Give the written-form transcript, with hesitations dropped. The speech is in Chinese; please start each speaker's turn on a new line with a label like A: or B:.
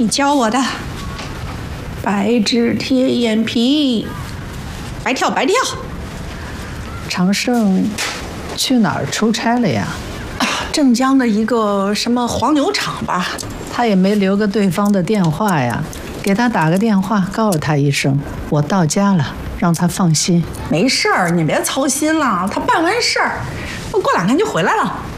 A: 你教我的，白纸贴眼皮，白跳白跳。
B: 常胜去哪儿出差了呀？
A: 镇江的一个什么黄牛场吧。
B: 他也没留个对方的电话呀，给他打个电话，告诉他一声我到家了，让他放心。
A: 没事儿，你别操心了，他办完事儿，过2天就回来了。